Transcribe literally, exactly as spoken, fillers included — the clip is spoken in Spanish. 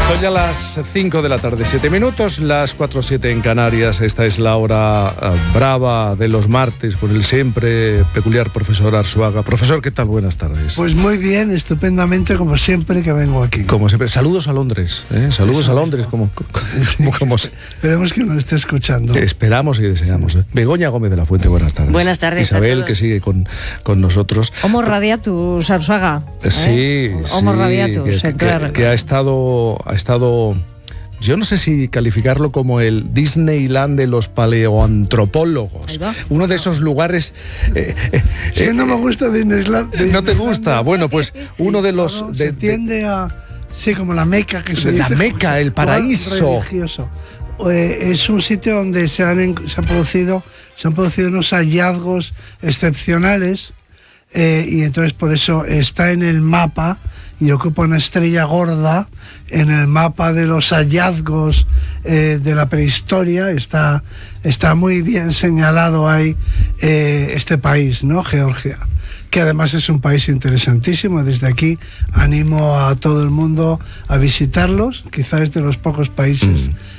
Son ya las cinco de la tarde, siete minutos, las cuatro siete en Canarias. Esta es la hora uh, brava de los martes con el siempre peculiar profesor Arzuaga. Profesor, ¿qué tal? Buenas tardes. Pues muy bien, estupendamente, como siempre que vengo aquí. Como siempre. Saludos a Londres, ¿eh? Saludos Eso a Londres, como, como, como se... Esperemos que nos esté escuchando. Esperamos y deseamos. ¿eh? Begoña Gómez de la Fuente, buenas tardes. Buenas tardes. Isabel, que sigue con, con nosotros. Homo radiatus, Arzuaga. ¿eh? Sí, Homo sí, radiatus. Que, que, que ha estado... Ha estado yo no sé si calificarlo como el Disneyland de los paleoantropólogos. Uno de esos lugares... Eh, eh, sí, eh, no me gusta Disneyland. Disneyland ¿No te gusta? Bueno, pues uno de los... No, de, se tiende a... Sí, como la Meca. Que se la dice, Meca, el paraíso. Religioso. Eh, es un sitio donde se han, se han, producido, se han producido unos hallazgos excepcionales eh, y entonces por eso está en el mapa y ocupa una estrella gorda en el mapa de los hallazgos eh, de la prehistoria. Está, está muy bien señalado ahí eh, este país, ¿no? Georgia, que además es un país interesantísimo. Desde aquí animo a todo el mundo a visitarlos, quizás es de los pocos países mm.